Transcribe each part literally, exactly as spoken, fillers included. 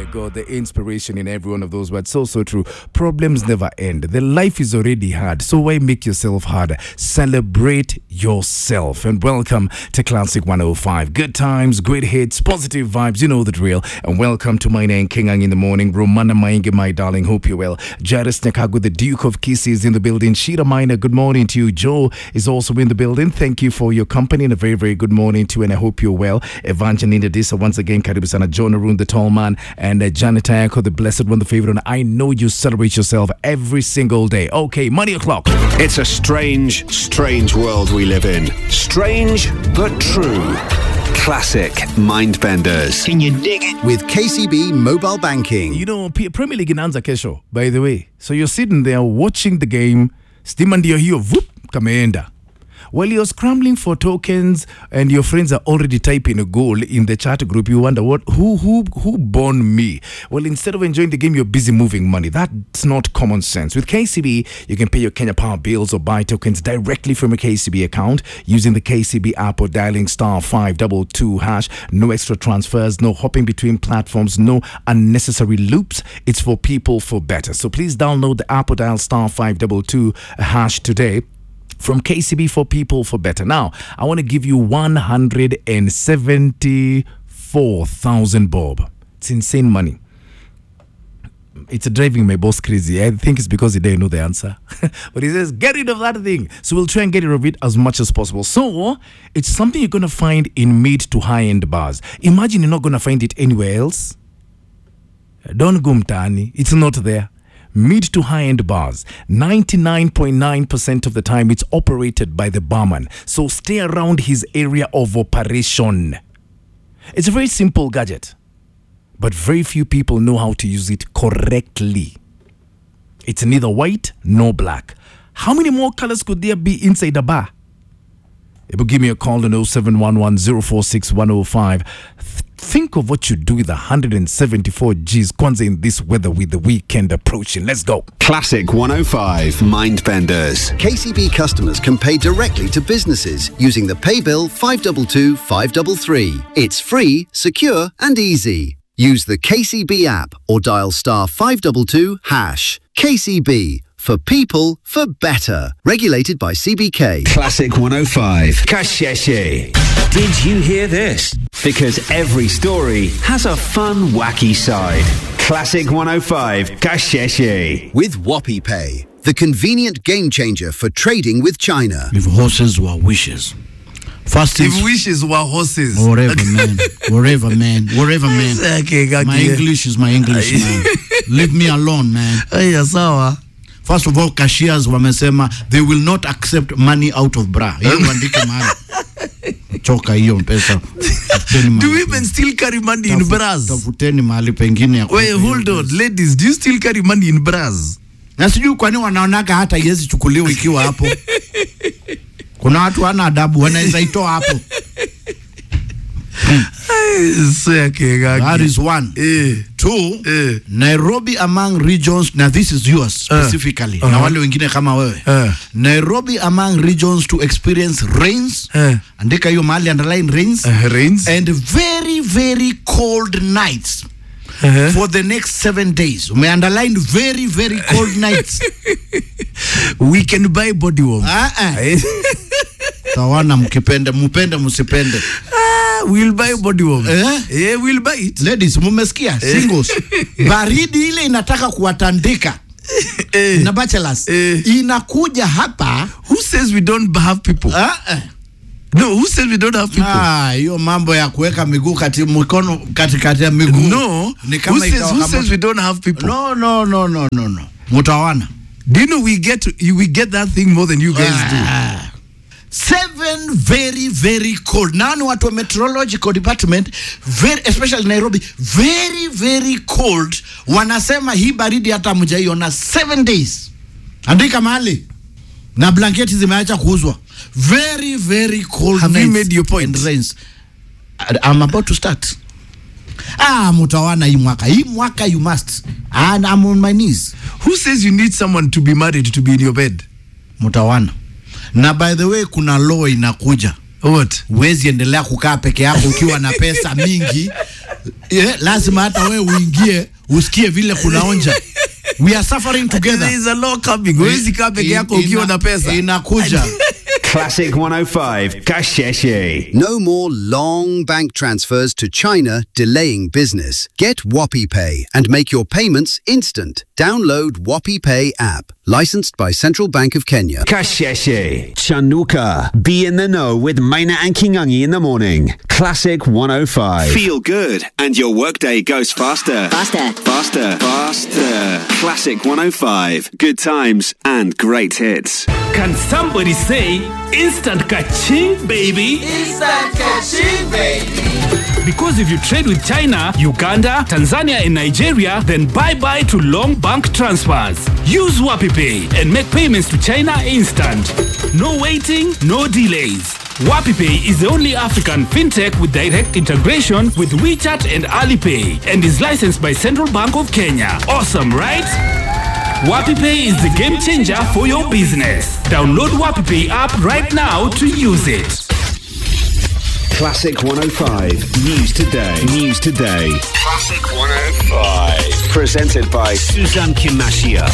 my God, the inspiration in every one of those words. So, so true. Problems never end. The life is already hard. So why make yourself harder? Celebrate yourself. And welcome to Classic one oh five. Good times, great hits, positive vibes. You know the drill. And welcome to my name, King Ang in the morning. Romana Mainge, my darling. Hope you're well. Jairus Nekagu, the Duke of Kisses in the building. Shira Minor, good morning to you. Joe is also in the building. Thank you for your company and a very, very good morning to you. And I hope you're well. Evangelina Disa, once again, Karibusana, John Arun, the tall man, and uh, Janet Ayako, the blessed one, the favorite one. I know you celebrate yourself every single day. Okay, money o'clock. It's a strange, strange world we live in. Strange, but true. Classic Mindbenders. Can you dig it? With K C B Mobile Banking. You know, P- Premier League inaanza kesho, by the way. So you're sitting there watching the game. Stima ndio hiyo, whoop, kameenda. While you're scrambling for tokens and your friends are already typing a goal in the chat group, you wonder, what? Who who who born me? Well, instead of enjoying the game, you're busy moving money. That's not common sense. With K C B, you can pay your Kenya Power bills or buy tokens directly from a K C B account using the K C B app or dialing star five two two hash. No extra transfers, no hopping between platforms, no unnecessary loops. It's for people for better. So please download the app or dial star five two two hash today. From K C B for people for better. Now, I want to give you one hundred seventy-four thousand bob. It's insane money. It's driving my boss crazy. I think it's because he didn't know the answer. But he says, get rid of that thing. So we'll try and get rid of it as much as possible. So, it's something you're going to find in mid to high-end bars. Imagine you're not going to find it anywhere else. Don't go mtaani. It's not there. Mid to high-end bars, ninety-nine point nine percent of the time it's operated by the barman. So stay around his area of operation. It's a very simple gadget, but very few people know how to use it correctly. It's neither white nor black. How many more colors could there be inside a bar? It will give me a call on oh seven one one, oh four six, one oh five. Think of what you do with one hundred seventy-four G's Kwanzaa in this weather with the weekend approaching. Let's go. Classic one oh five Mindbenders. K C B customers can pay directly to businesses using the pay bill five two two, five three three. It's free, secure and easy. Use the K C B app or dial star five two two hash. K C B. For people, for better. Regulated by C B K. Classic one oh five. Kasheshe. Did you hear this? Because every story has a fun, wacky side. Classic one oh five. Kasheshe. With Whoppy Pay, the convenient game changer for trading with China. If horses were wishes. First if wishes were horses. Whatever, man. Whatever, man. Whatever, man. Okay, my English is my English, man. Leave me alone, man. Hey, sawa. First of all, cashiers wamesema they will not accept money out of bra. Hiyo andike mahali. Choka hiyo pesa. Do women still carry money in bras? Tafuteni mahali pengine ya. Wait, hold on. Ladies, do you still carry money in bras? Na sijui kwa nini wanaonaga hata yezi chukuliwa ikiwa hapo. Kuna watu wana adabu wanaweza itoa hapo. That is one. Eh. Two, eh. Nairobi among regions, now this is yours specifically. Uh, uh-huh. Na wale wengine kama wewe. Uh. Nairobi among regions to experience rains. Uh. Andika hiyo mahali underline rains. Uh, rains. And very, very cold nights. Uh-huh. For the next seven days. We underline very, very cold nights. We can buy body warm. Uh-uh. Tawana mkipende, mupende, musipende. Ah, we'll buy body warm. Eh? Yeah, we'll buy it. Ladies, mumesikia, singles. Baridi ile inataka kuwatandika. Eh. Na bachelors. Eh. Inakuja hapa. Who says we don't have people? Uh-uh. No, who says we don't have people? Ah, hiyo mambo ya kuweka miguu kati mkono kati kati ya miguu. No. Who says who says we don't have people? No, no, no, no, no, no. Mutawana. Do you know we get we get that thing more than you guys ah. do? Seven very, very cold. Now, watu wa meteorological department, very, especially Nairobi, very, very cold. Wanasema hii baridi hata mjaiona seven days. Andika mahali. Na blanketi zimeacha kuuzwa. Very, very cold. Have you made your point? And rains. I'm about to start. Ah, mutawana hii mwaka. Hii mwaka you must. And I'm on my knees. Who says you need someone to be married to be in your bed? Mutawana. Na by the way, kuna law inakuja. What? Wezi endelea kukaa peke yako ukiwa na pesa mingi. yeah, lazima hata wewe uingie usikie vile kunaonja. We are suffering together. There is a law coming. Huwezi kaa peke yako ukiwa na pesa. Inakuja. Classic one oh five, Kasheshe. No more long bank transfers to China delaying business. Get WapiPay and make your payments instant. Download WapiPay app. Licensed by Central Bank of Kenya. Kasheshe. Chanuka. Be in the know with Maina and Kingangi in the morning. Classic one oh five. Feel good and your workday goes faster. Faster. Faster. Faster. Classic one oh five. Good times and great hits. Can somebody say instant ka-ching, baby? Instant ka-ching, baby. Because if you trade with China, Uganda, Tanzania and Nigeria, then bye-bye to long bank transfers. Use WapiPay and make payments to China instant. No waiting, no delays. WapiPay is the only African fintech with direct integration with WeChat and Alipay and is licensed by Central Bank of Kenya. Awesome, right? WapiPay is the game changer for your business. Download WapiPay app right now to use it. Classic one oh five. News Today. News Today. Classic one oh five. Presented by Suzanne Kimashia.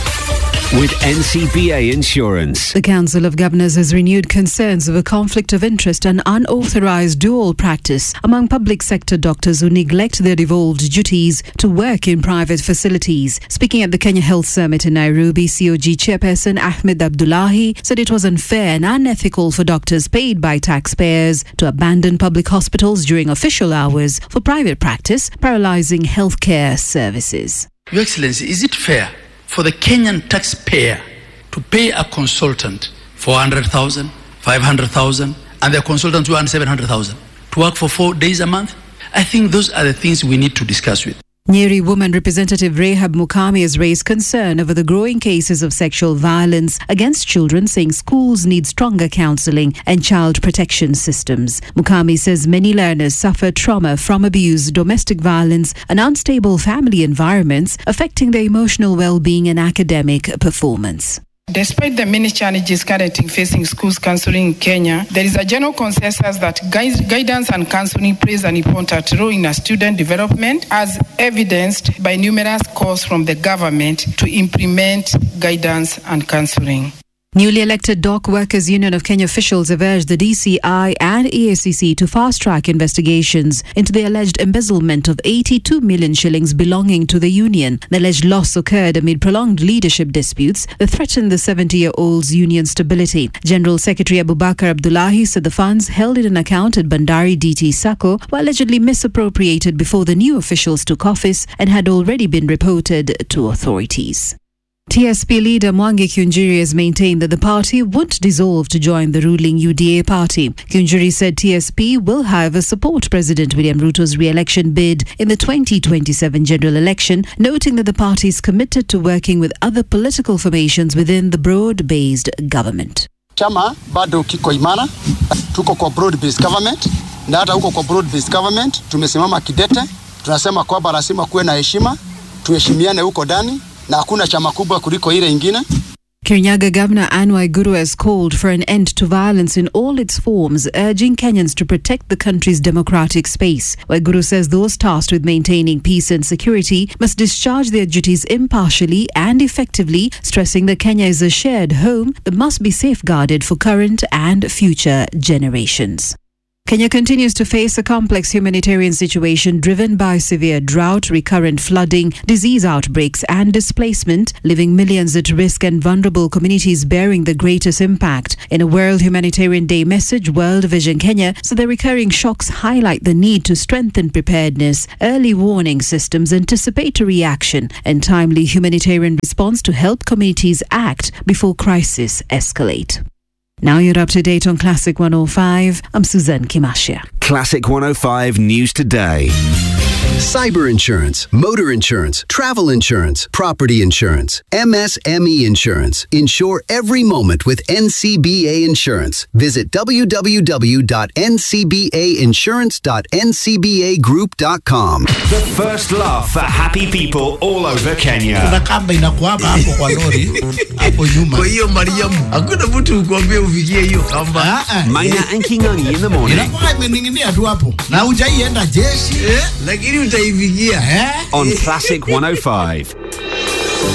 With N C B A Insurance. The Council of Governors has renewed concerns of a conflict of interest and unauthorized dual practice among public sector doctors who neglect their devolved duties to work in private facilities. Speaking at the Kenya Health Summit in Nairobi, C O G chairperson Ahmed Abdullahi said it was unfair and unethical for doctors paid by taxpayers to abandon public hospitals during official hours for private practice, paralyzing healthcare services. Your Excellency, is it fair for the Kenyan taxpayer to pay a consultant four hundred thousand, five hundred thousand, and the consultant to earn seven hundred thousand to work for four days a month? I think those are the things we need to discuss with. Nyeri woman representative Rahab Mukami has raised concern over the growing cases of sexual violence against children, saying schools need stronger counselling and child protection systems. Mukami says many learners suffer trauma from abuse, domestic violence and unstable family environments, affecting their emotional well-being and academic performance. Despite the many challenges currently facing schools counseling in Kenya, there is a general consensus that guide, guidance and counseling plays an important role in a student development, as evidenced by numerous calls from the government to implement guidance and counseling. Newly elected Dock Workers Union of Kenya officials have urged the D C I and E A C C to fast-track investigations into the alleged embezzlement of eighty-two million shillings belonging to the union. The alleged loss occurred amid prolonged leadership disputes that threatened the seventy-year-old's union stability. General Secretary Abubakar Abdullahi said the funds held in an account at Bandari D T Sacco were allegedly misappropriated before the new officials took office and had already been reported to authorities. T S P leader Mwangi Kiunjuri has maintained that the party won't dissolve to join the ruling U D A party. Kiunjuri said T S P will, however, support President William Ruto's re-election bid in the twenty twenty-seven general election, noting that the party is committed to working with other political formations within the broad-based government. Chama bado kiko imara, tuko kwa broad-based government, na hata huko kwa broad-based government tumesimama kidete, tunasema kwamba lazima kuwe na heshima, tuheshimiane huko ndani. Na hakuna chama kubwa kuliko ile ingine. Kirinyaga Governor Anne Waiguru has called for an end to violence in all its forms, urging Kenyans to protect the country's democratic space. Waiguru says those tasked with maintaining peace and security must discharge their duties impartially and effectively, stressing that Kenya is a shared home that must be safeguarded for current and future generations. Kenya continues to face a complex humanitarian situation driven by severe drought, recurrent flooding, disease outbreaks and displacement, leaving millions at risk and vulnerable communities bearing the greatest impact. In a World Humanitarian Day message, World Vision Kenya said the recurring shocks highlight the need to strengthen preparedness, early warning systems, anticipatory action and timely humanitarian response to help communities act before crises escalate. Now you're up to date on Classic one oh five. I'm Suzanne Kimashia. Classic one oh five News Today. Cyber insurance, motor insurance, travel insurance, property insurance, M S M E insurance. Insure every moment with N C B A Insurance. Visit w w w dot n c b a insurance dot n c b a group dot com. The first love for happy people all over Kenya. Kuna kamba inakuwapa hapo kwa lori hapo nyuma. Kwa hiyo Mariamu, hakuna mtu ukwambia ufikie hiyo kamba. Maina and Kingangi in the morning. Inakuwa imening'inia tu hapo. Na hujaienda jeshi, lakini utaifikia. On Classic one oh five.